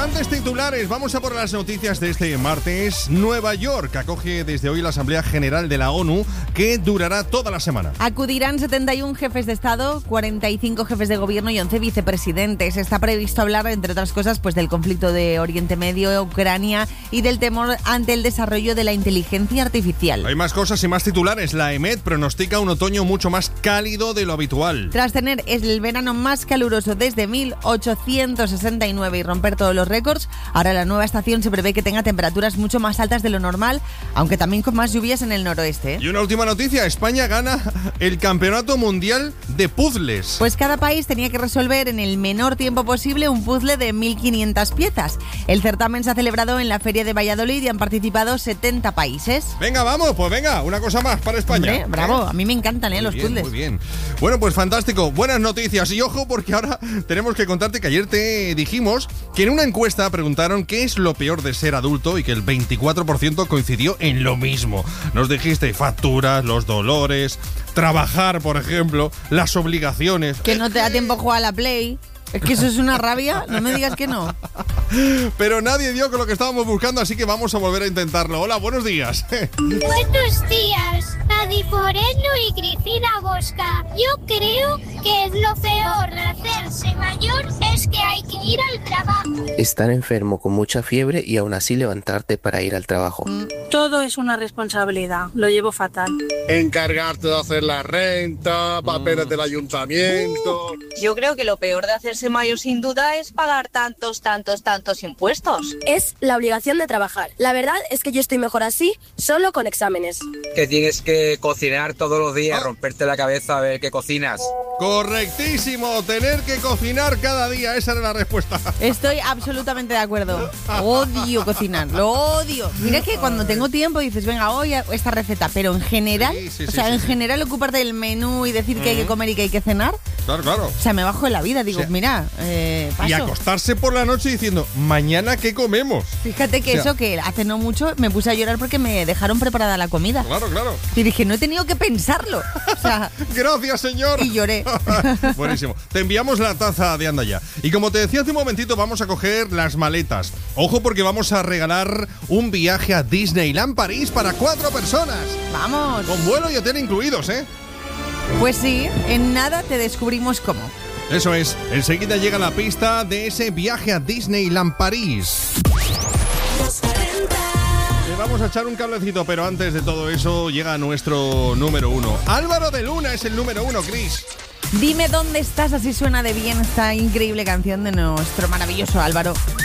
Antes titulares, vamos a por las noticias de este martes. Nueva York acoge desde hoy la Asamblea General de la ONU, que durará toda la semana. Acudirán 71 jefes de Estado, 45 jefes de gobierno y 11 vicepresidentes. Está previsto hablar, entre otras cosas, pues del conflicto de Oriente Medio, Ucrania y del temor ante el desarrollo de la inteligencia artificial. Hay más cosas y más titulares. La EMET pronostica un otoño mucho más cálido de lo habitual. Tras tener el verano más caluroso desde 1869 y romper todos los récords, ahora la nueva estación se prevé que tenga temperaturas mucho más altas de lo normal, aunque también con más lluvias en el noroeste. Y una última noticia, España gana el Campeonato Mundial de Puzzles. Pues cada país tenía que resolver en el menor tiempo posible un puzzle de 1.500 piezas. El certamen se ha celebrado en la Feria de Valladolid y han participado 70 países. Venga, vamos, pues venga, una cosa más para España. Hombre, bravo, a mí me encantan los puzzles. Muy bien. Bueno, pues fantástico, buenas noticias. Y ojo, porque ahora tenemos que contarte que ayer te dijimos que en una encuesta preguntaron qué es lo peor de ser adulto y que el 24% coincidió en lo mismo. Nos dijiste facturas, los dolores, trabajar, por ejemplo, las obligaciones. Que no te da tiempo a jugar a la Play. Es que eso es una rabia, no me digas que no. Pero nadie dio con lo que estábamos buscando, así que vamos a volver a intentarlo. Hola, buenos días. Buenos días, Adi Moreno y Cristina Bosca. Yo creo que lo peor de hacerse mayor es que hay que ir al trabajo. Estar enfermo con mucha fiebre y aún así levantarte para ir al trabajo. Todo es una responsabilidad, lo llevo fatal. Encargarte de hacer la renta, papeles del ayuntamiento. Yo creo que lo peor de hacerse mayor sin duda es pagar tantos impuestos. Es la obligación de trabajar. La verdad es que yo estoy mejor así, solo con exámenes. Que tienes que cocinar todos los días, romperte la cabeza a ver qué cocinas. Correctísimo, tener que cocinar cada día, esa era la respuesta. Estoy absolutamente de acuerdo. Odio cocinar, lo odio. Mira que cuando tengo tiempo dices, venga, hoy esta receta, pero en general, en general ocuparte del menú y decir que hay que comer y que hay que cenar. Claro. O sea, me bajo de la vida, digo, mira, paso. Y acostarse por la noche diciendo, mañana ¿qué comemos? Fíjate que que hace no mucho me puse a llorar porque me dejaron preparada la comida. Claro. Y dije, no he tenido que pensarlo. O sea, gracias, señor. Y lloré. Buenísimo. Te enviamos la taza de Anda Ya. Y como te decía hace un momentito, vamos a coger las maletas. Ojo, porque vamos a regalar un viaje a Disneyland París para 4 personas. ¡Vamos! Con vuelo y hotel incluidos, ¿eh? Pues sí, en nada te descubrimos cómo. Eso es, enseguida llega la pista de ese viaje a Disneyland París. Le vamos a echar un cablecito, pero antes de todo eso llega nuestro número 1. Álvaro de Luna es el número 1, Cris. Dime dónde estás, así suena de bien esta increíble canción de nuestro maravilloso Álvaro.